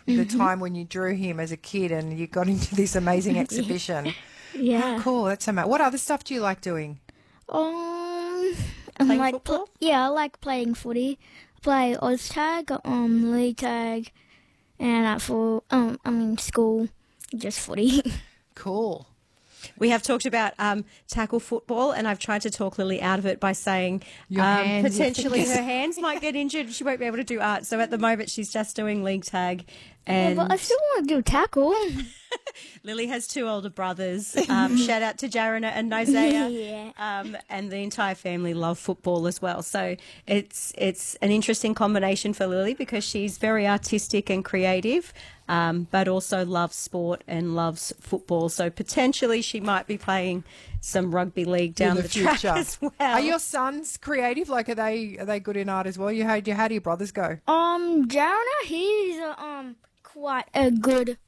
the time when you drew him as a kid and you got into this amazing exhibition. Yeah. How cool. That's so much. What other stuff do you like doing? I Playing like football? I like playing footy. I play Oz tag, league tag, and school, just footy. Cool. We have talked about tackle football, and I've tried to talk Lily out of it by saying Your hands, potentially yes. her hands might get injured. She won't be able to do art. So at the moment, she's just doing league tag. And But I still want to do tackle. Lily has two older brothers. Shout out to Jarana and Nozea. Yeah. And the entire family love football as well. So it's an interesting combination for Lily because she's very artistic and creative, but also loves sport and loves football. So potentially she might be playing some rugby league down In the track future. as well. Are your sons creative? Like, are they good in art as well? How do your brothers go? Jarana, he's quite a good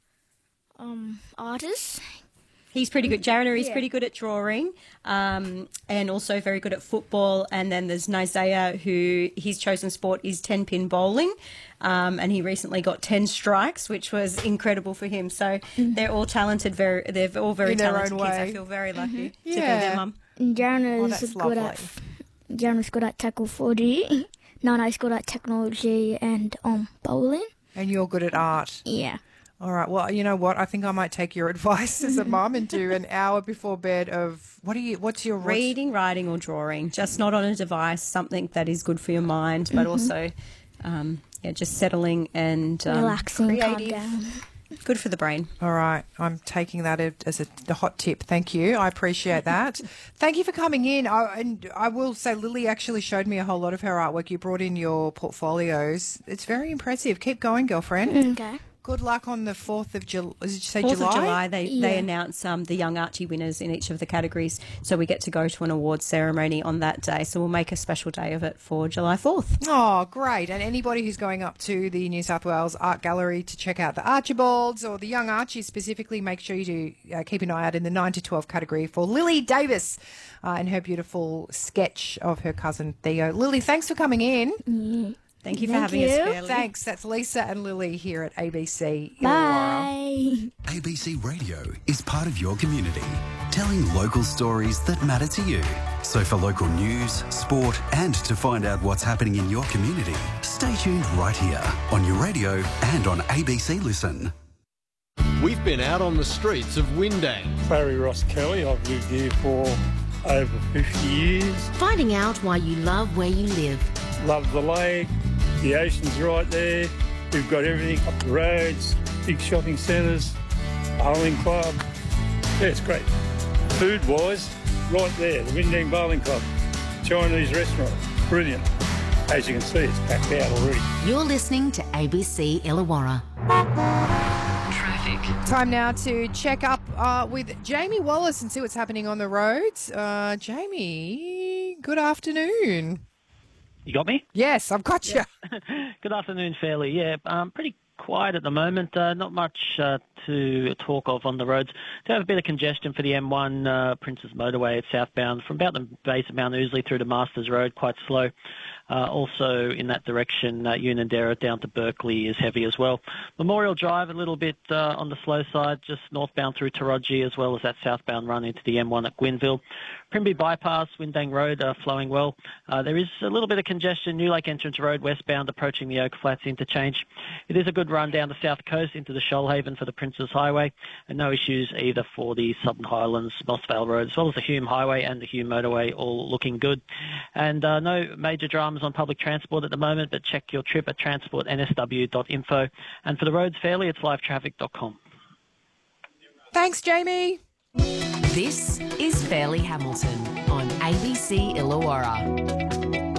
artist. He's pretty good. Jarana is pretty good at drawing and also very good at football. And then there's Nozea, who his chosen sport is 10-pin bowling. And he recently got 10 strikes, which was incredible for him. So they're all talented. They're all very In their talented own kids. way. I feel very lucky to be Yeah. their mum. Jarana's that's good lovely. Jarana's good at tackle footy. Nana's good at technology and bowling. And you're good at art. Yeah. All right. Well, you know what? I think I might take your advice as a mum and do an hour before bed of what's your Reading, writing, or drawing, just not on a device, something that is good for your mind, but also just settling and Relaxing, calm creative. down. Good for the brain. All right. I'm taking that as the hot tip. Thank you. I appreciate that. Thank you for coming in. And I will say Lily actually showed me a whole lot of her artwork. You brought in your portfolios. It's very impressive. Keep going, girlfriend. Okay. Good luck on the 4th of July. Did you say 4th July? of July, they announce the young Archie winners in each of the categories. So we get to go to an awards ceremony on that day. So we'll make a special day of it for July 4th. Oh, great. And anybody who's going up to the New South Wales Art Gallery to check out the Archibalds or the Young Archie specifically, make sure you do keep an eye out in the 9 to 12 category for Lily Davis and her beautiful sketch of her cousin Theo. Lily, thanks for coming in. Thank you for Thank having us, you. Fairly. Thanks. That's Lisa and Lily here at ABC Illawarra. Bye. ABC Radio is part of your community, telling local stories that matter to you. So for local news, sport, and to find out what's happening in your community, stay tuned right here on your radio and on ABC Listen. We've been out on the streets of Windang. Larry Ross Kelly. I've lived here for over 50 years. Finding out why you love where you live. Love the lake. The ocean's right there. We've got everything up the roads, big shopping centres, bowling club. Yeah, it's great. Food-wise, right there, the Windang Bowling Club, Chinese restaurant. Brilliant. As you can see, it's packed out already. You're listening to ABC Illawarra. Traffic. Time now to check up with Jamie Wallace and see what's happening on the roads. Jamie, good afternoon. You got me? Yes, I've got you. Good afternoon, Fairly. Yeah, pretty quiet at the moment. Not much to talk of on the roads. Do have a bit of congestion for the M1 Princes Motorway at southbound from about the base of Mount Ousley through to Masters Road, quite slow. Also in that direction, Unanderra down to Berkeley is heavy as well. Memorial Drive a little bit on the slow side, just northbound through Taronji, as well as that southbound run into the M1 at Gwynville. Primby Bypass, Windang Road flowing well. There is a little bit of congestion, New Lake Entrance Road westbound approaching the Oak Flats interchange. It is a good run down the south coast into the Shoalhaven for the Princes Highway, and no issues either for the Southern Highlands, Mossvale Road, as well as the Hume Highway and the Hume Motorway, all looking good. And no major dramas on public transport at the moment, but check your trip at transportnsw.info. And for the roads Fairly, it's livetraffic.com. Thanks, Jamie. This is Fairly Hamilton on ABC Illawarra.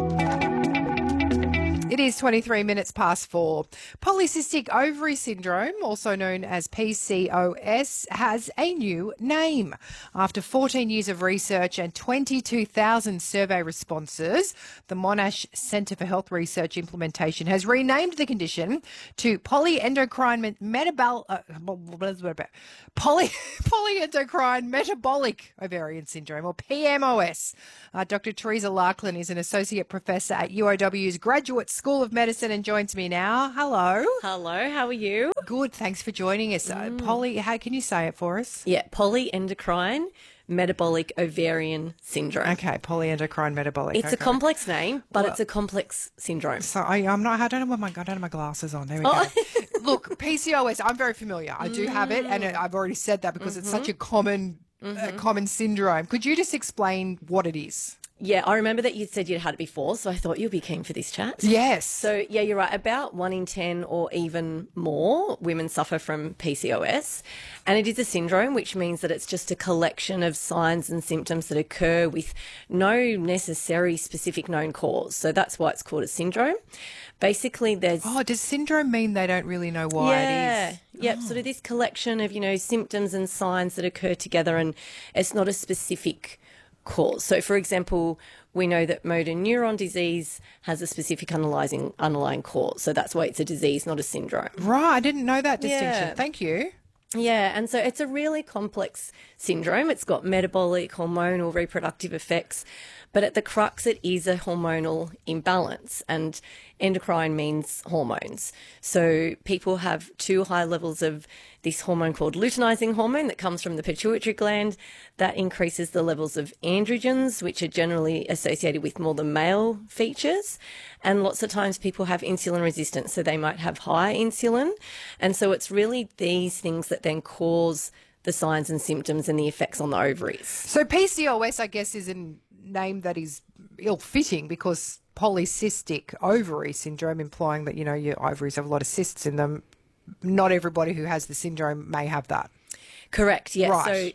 It is 23 minutes past 4. Polycystic ovary syndrome, also known as PCOS, has a new name. After 14 years of research and 22,000 survey responses, the Monash Centre for Health Research Implementation has renamed the condition to polyendocrine metabolic ovarian syndrome, or PMOS. Dr. Teresa Larklin is an associate professor at UOW's Graduate School of Medicine and joins me now. Hello. Hello, how are you? Good, thanks for joining us. Polly, how can you say it for us? Yeah, polyendocrine metabolic ovarian syndrome. Okay, polyendocrine metabolic. It's a complex name, but it's a complex syndrome. So I don't have my glasses on. There we go. Look, PCOS, I'm very familiar. I do have it, and I've already said that because it's such a common syndrome. Could you just explain what it is? Yeah, I remember that you said you'd had it before, so I thought you'd be keen for this chat. Yes. So, yeah, you're right. About 1 in 10 or even more women suffer from PCOS. And it is a syndrome, which means that it's just a collection of signs and symptoms that occur with no necessary specific known cause. So that's why it's called a syndrome. Basically, there's... Oh, does syndrome mean they don't really know why it is? Yep, sort of this collection of, symptoms and signs that occur together, and it's not a specific cause. So, for example, we know that motor neuron disease has a specific underlying cause. So that's why it's a disease, not a syndrome. Right, I didn't know that distinction. Yeah. Thank you. Yeah, and so it's a really complex syndrome. It's got metabolic, hormonal, reproductive effects, but at the crux it is a hormonal imbalance, and endocrine means hormones. So people have too high levels of this hormone called luteinizing hormone that comes from the pituitary gland. That increases the levels of androgens, which are generally associated with more the male features. And lots of times people have insulin resistance, so they might have high insulin. And so it's really these things that then cause the signs and symptoms and the effects on the ovaries. So PCOS, I guess, is a name that is ill-fitting because polycystic ovary syndrome, implying that, your ovaries have a lot of cysts in them. Not everybody who has the syndrome may have that. Correct, yes. Right.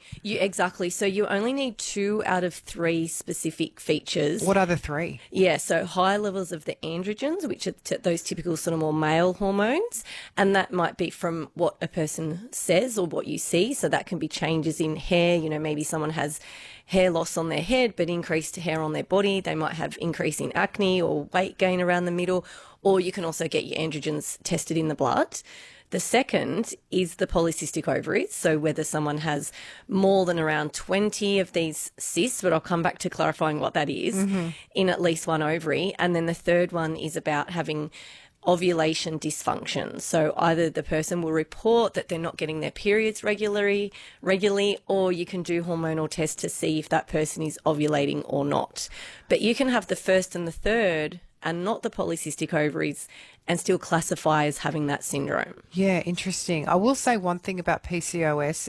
So you only need 2 out of 3 specific features. What are the 3? Yeah, so high levels of the androgens, which are those typical sort of more male hormones, and that might be from what a person says or what you see. So that can be changes in hair. Maybe someone has hair loss on their head but increased hair on their body. They might have increase in acne or weight gain around the middle, or you can also get your androgens tested in the blood. The second is the polycystic ovaries, so whether someone has more than around 20 of these cysts, but I'll come back to clarifying what that is, in at least one ovary. And then the third one is about having ovulation dysfunction. So either the person will report that they're not getting their periods regularly, or you can do hormonal tests to see if that person is ovulating or not. But you can have the first and the third and not the polycystic ovaries and still classify as having that syndrome. Yeah, interesting. I will say one thing about PCOS.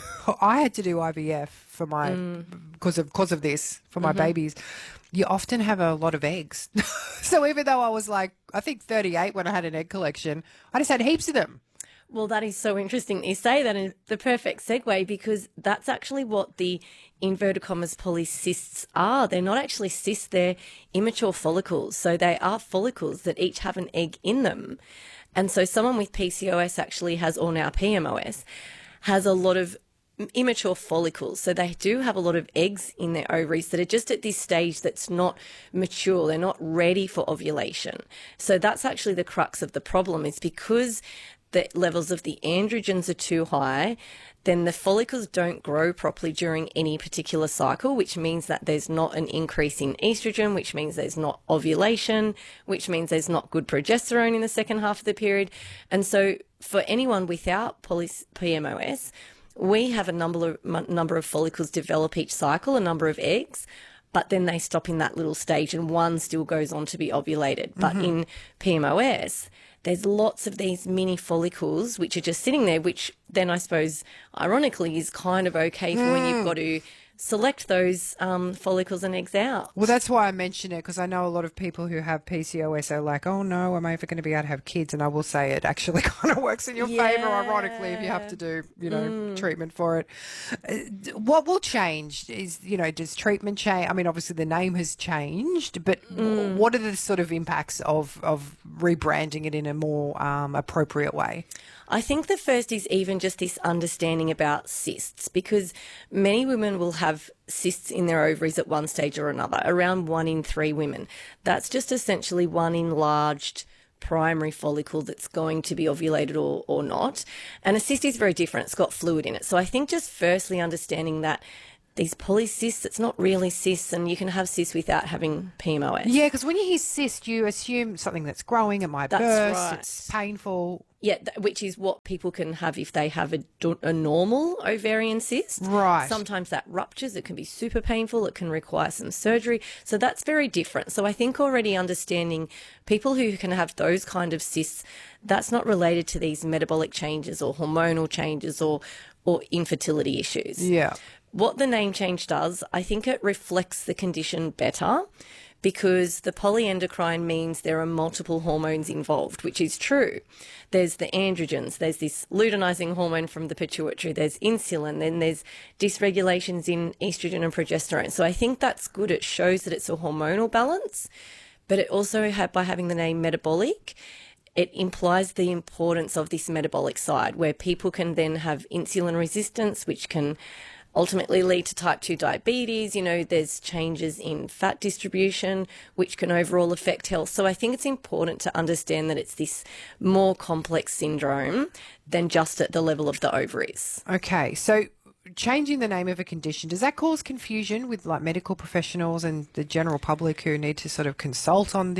I had to do IVF for my because of this for my babies. You often have a lot of eggs. So even though I was I think 38 when I had an egg collection, I just had heaps of them. Well, that is so interesting. You say that in the perfect segue, because that's actually what the inverted commas polycysts are. They're not actually cysts, they're immature follicles. So they are follicles that each have an egg in them. And so someone with PCOS actually has, or now PMOS, has a lot of immature follicles. So they do have a lot of eggs in their ovaries that are just at this stage that's not mature. They're not ready for ovulation. So that's actually the crux of the problem, is because the levels of the androgens are too high, then the follicles don't grow properly during any particular cycle, which means that there's not an increase in estrogen, which means there's not ovulation, which means there's not good progesterone in the second half of the period. And so for anyone without PMOS, we have a number of follicles develop each cycle, a number of eggs, but then they stop in that little stage and one still goes on to be ovulated. But in PMOS, there's lots of these mini follicles which are just sitting there, which then I suppose ironically is kind of okay for when you've got to select those follicles and eggs out. Well, that's why I mention it, because I know a lot of people who have PCOS are like, oh no, am I ever going to be able to have kids? And I will say it actually kind of works in your favour, ironically, if you have to do, treatment for it. What will change is, does treatment change? I mean, obviously the name has changed, but what are the sort of impacts of rebranding it in a more appropriate way? I think the first is even just this understanding about cysts, because many women will have cysts in their ovaries at one stage or another, around 1 in 3 women. That's just essentially one enlarged primary follicle that's going to be ovulated or not. And a cyst is very different. It's got fluid in it. So I think just firstly understanding that these polycysts, it's not really cysts, and you can have cysts without having PMOS. Yeah, because when you hear cyst, you assume something that's growing, it might That's burst, right. it's painful. Yeah, which is what people can have if they have a normal ovarian cyst. Right. Sometimes that ruptures. It can be super painful. It can require some surgery. So that's very different. So I think already understanding people who can have those kind of cysts, that's not related to these metabolic changes or hormonal changes or infertility issues. Yeah. What the name change does, I think it reflects the condition better, because the polyendocrine means there are multiple hormones involved, which is true. There's the androgens, there's this luteinizing hormone from the pituitary, there's insulin, then there's dysregulations in estrogen and progesterone. So I think that's good. It shows that it's a hormonal balance, but it also, by having the name metabolic, it implies the importance of this metabolic side, where people can then have insulin resistance, which can ultimately lead to type 2 diabetes. You know, there's changes in fat distribution, which can overall affect health. So I think it's important to understand that it's this more complex syndrome than just at the level of the ovaries. Okay, so changing the name of a condition, does that cause confusion with like medical professionals and the general public who need to sort of consult on